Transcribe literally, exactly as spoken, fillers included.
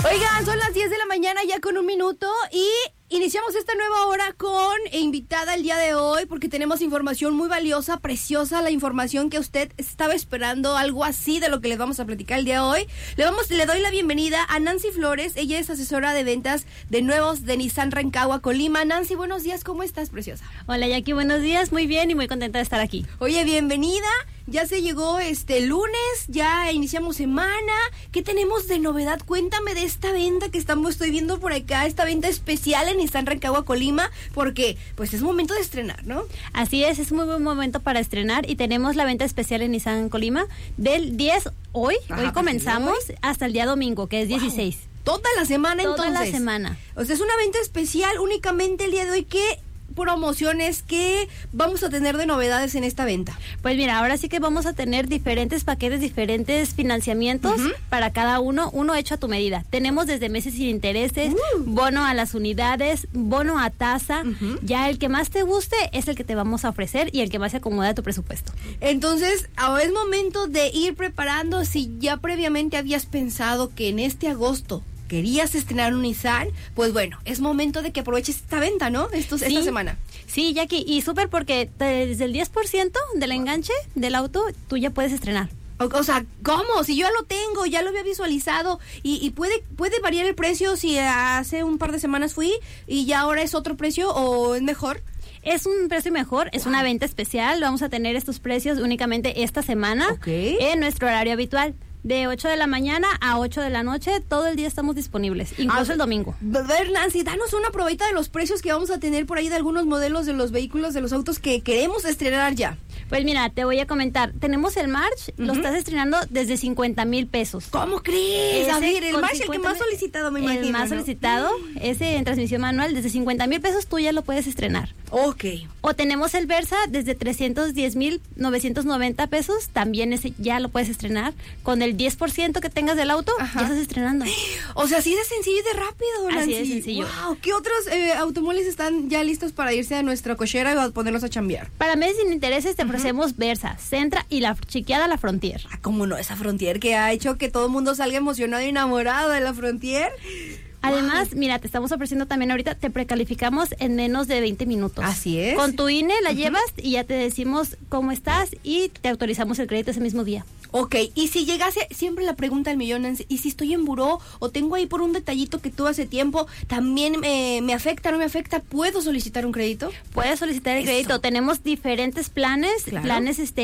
Oigan, son las diez de la mañana ya con un minuto y iniciamos esta nueva hora con invitada el día de hoy porque tenemos información muy valiosa, preciosa, la información que usted estaba esperando, algo así de lo que les vamos a platicar el día de hoy. Le vamos, le doy la bienvenida a Nancy Flores, ella es asesora de ventas de nuevos de Nissan Rancagua, Colima. Nancy, buenos días, ¿cómo estás, preciosa? Hola, Jackie, buenos días, muy bien y muy contenta de estar aquí. Oye, bienvenida. Ya se llegó este lunes, ya iniciamos semana. ¿Qué tenemos de novedad? Cuéntame de esta venta que estamos, estoy viendo por acá, esta venta especial en Nissan Rancagua, Colima, porque pues es momento de estrenar, ¿no? Así es, es muy buen momento para estrenar y tenemos la venta especial en Nissan Colima del diez, hoy, Ajá, hoy comenzamos hoy. hasta el día domingo, que es wow. dieciséis. Toda la semana Toda entonces. Toda la semana. O sea, es una venta especial únicamente el día de hoy. ¿Qué promociones que vamos a tener de novedades en esta venta? Pues mira, ahora sí que vamos a tener diferentes paquetes, diferentes financiamientos uh-huh. para cada uno, uno hecho a tu medida. Tenemos desde meses sin intereses, uh. bono a las unidades, bono a tasa, uh-huh. ya el que más te guste es el que te vamos a ofrecer y el que más se acomoda a tu presupuesto. Entonces, ahora es momento de ir preparando, si ya previamente habías pensado que en este agosto querías estrenar un Nissan, pues bueno, es momento de que aproveches esta venta, ¿no? Esto, sí, esta semana. Sí, Jackie, y súper porque te, desde el diez por ciento del enganche del auto, tú ya puedes estrenar. O, o sea, ¿cómo? Si yo ya lo tengo, ya lo había visualizado y, y puede puede variar el precio si hace un par de semanas fui y ya ahora es otro precio o es mejor. Es un precio mejor, es wow. una venta especial, vamos a tener estos precios únicamente esta semana okay. en nuestro horario habitual. De ocho de la mañana a ocho de la noche, todo el día estamos disponibles, incluso ah, el domingo. A ver, Nancy, danos una probadita de los precios que vamos a tener por ahí de algunos modelos de los vehículos, de los autos que queremos estrenar ya. Pues mira, te voy a comentar, tenemos el March, uh-huh. lo estás estrenando desde cincuenta mil pesos. ¿Cómo crees? Ese, a ver, el March, el que más solicitado, me imagino. El más ¿no? solicitado, ese en transmisión manual, desde cincuenta mil pesos tú ya lo puedes estrenar. Ok. O tenemos el Versa desde trescientos diez mil novecientos noventa pesos, también ese ya lo puedes estrenar. Con el diez por ciento que tengas del auto, Ajá. ya estás estrenando. O sea, así de sencillo y de rápido, Nancy. Así de sencillo. Wow, ¿qué otros eh, automóviles están ya listos para irse a nuestra cochera y a ponerlos a chambear? Para meses sin intereses te ofrecemos uh-huh. Versa, Sentra y la chiqueada la Frontier. Ah, ¿cómo no? Esa Frontier que ha hecho que todo el mundo salga emocionado y enamorado de la Frontier. Además, wow. mira, te estamos ofreciendo también ahorita, te precalificamos en menos de veinte minutos. Así es. Con tu I N E la uh-huh. llevas y ya te decimos cómo estás y te autorizamos el crédito ese mismo día. Ok, y si llegase, siempre la pregunta del millón, Nancy, y si estoy en buró o tengo ahí por un detallito que tuve hace tiempo, ¿también me, me afecta o no me afecta? ¿Puedo solicitar un crédito? Puedes solicitar el Eso. crédito. Tenemos diferentes planes, claro. planes este